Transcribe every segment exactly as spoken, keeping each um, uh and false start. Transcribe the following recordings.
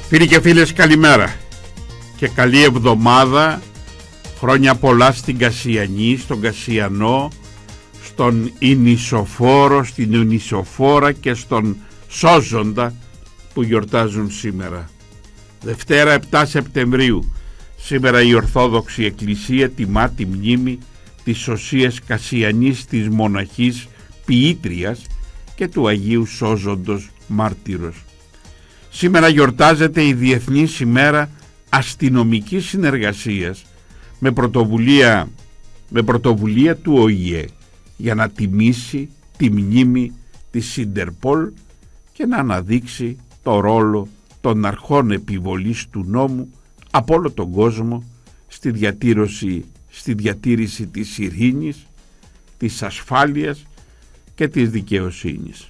Φίλοι και φίλες, καλημέρα και καλή εβδομάδα. Χρόνια πολλά στην Κασιανή, στον Κασιανό, στον Ινισοφόρο, στην Ινισοφόρα και στον Σώζοντα που γιορτάζουν σήμερα. Δευτέρα επτά Σεπτεμβρίου. Σήμερα η Ορθόδοξη Εκκλησία τιμά τη μνήμη της Σωσίας Κασιανής, της μοναχής ποιήτριας και του Αγίου Σώζοντος μάρτυρος. Σήμερα γιορτάζεται η Διεθνής ημέρα αστυνομικής συνεργασίας με πρωτοβουλία, με πρωτοβουλία του Ο Η Ε για να τιμήσει τη μνήμη της Ιντερπολ και να αναδείξει το ρόλο των αρχών επιβολής του νόμου από όλο τον κόσμο στη διατήρηση, στη διατήρηση της ειρήνης, της ασφάλειας και της δικαιοσύνης.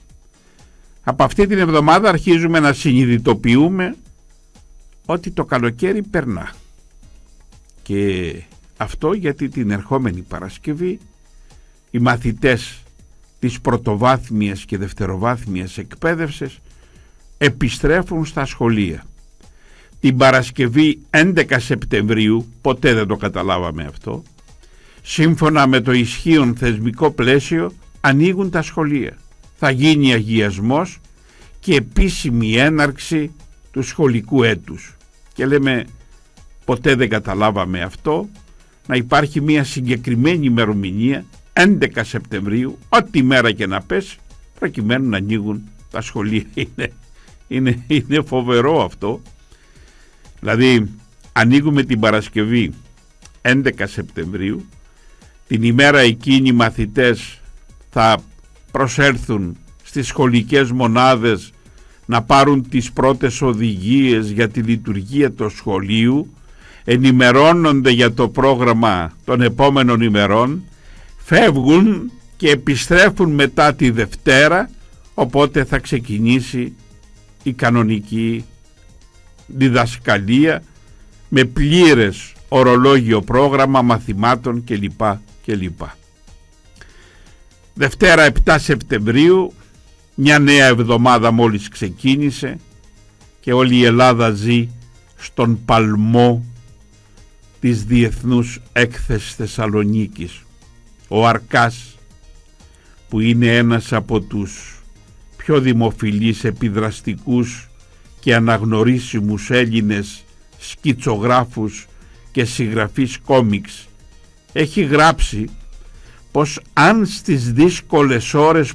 Από αυτή την εβδομάδα αρχίζουμε να συνειδητοποιούμε ότι το καλοκαίρι περνά, και αυτό γιατί την ερχόμενη Παρασκευή οι μαθητές της πρωτοβάθμιας και δευτεροβάθμιας εκπαίδευσης επιστρέφουν στα σχολεία. Την Παρασκευή έντεκα Σεπτεμβρίου, ποτέ δεν το καταλάβαμε αυτό, σύμφωνα με το ισχύον θεσμικό πλαίσιο ανοίγουν τα σχολεία. Θα γίνει αγιασμός και επίσημη έναρξη του σχολικού έτους. Και λέμε, ποτέ δεν καταλάβαμε αυτό, να υπάρχει μια συγκεκριμένη ημερομηνία, έντεκα Σεπτεμβρίου, ό,τι μέρα και να πέσει, προκειμένου να ανοίγουν τα σχολεία. Είναι, είναι, είναι φοβερό αυτό. Δηλαδή, ανοίγουμε την Παρασκευή έντεκα Σεπτεμβρίου, την ημέρα εκείνη οι μαθητές θα προσέλθουν στις σχολικές μονάδες να πάρουν τις πρώτες οδηγίες για τη λειτουργία του σχολείου, ενημερώνονται για το πρόγραμμα των επόμενων ημερών, φεύγουν και επιστρέφουν μετά τη Δευτέρα, οπότε θα ξεκινήσει η κανονική διδασκαλία με πλήρες ορολόγιο πρόγραμμα μαθημάτων κλπ. κλπ. Δευτέρα επτά Σεπτεμβρίου, μια νέα εβδομάδα μόλις ξεκίνησε και όλη η Ελλάδα ζει στον παλμό της Διεθνούς Έκθεσης Θεσσαλονίκης. Ο Αρκάς, που είναι ένας από τους πιο δημοφιλείς, επιδραστικούς και αναγνωρίσιμους Έλληνες σκητσογράφους και συγγραφείς κόμιξ, έχει γράψει πως αν στις δύσκολες ώρες